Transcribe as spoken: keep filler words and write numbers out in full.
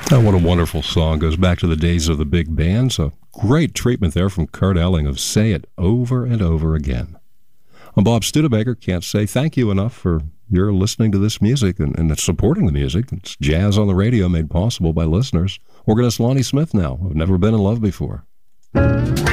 Oh, what a wonderful song. Goes back to the days of the big bands. A great treatment there from Kurt Elling of Say It Over and Over Again. I'm Bob Studebaker. Can't say thank you enough for your listening to this music and, and supporting the music. It's jazz on the radio made possible by listeners. Organist Lonnie Smith now. I've never been in love before.